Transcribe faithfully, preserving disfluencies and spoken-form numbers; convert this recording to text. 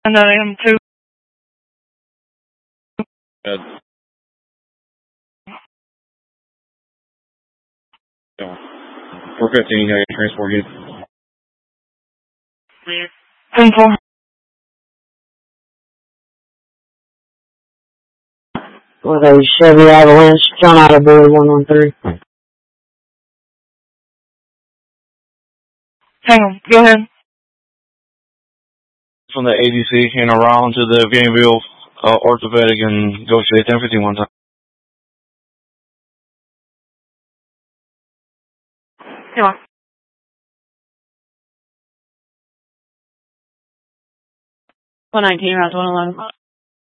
And I am too. Good. Yeah. four fifteen, I can transport you. Clear. ten four. With a Chevy Avalanche, John Otto Boy one one three. Hang on, go ahead. From the A D C and around to the Vanville uh, orthopedic and go straight ten fifty-one time. Come on. one nineteen, route one eleven.